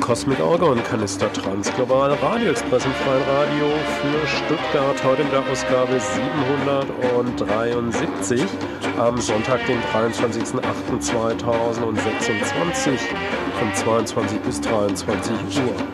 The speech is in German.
Cosmic Orgon Kanister Transglobal Radio Express im freien Radio für Stuttgart, heute mit der Ausgabe 773 am Sonntag, den 23.08.2026 von 22 bis 23 Uhr.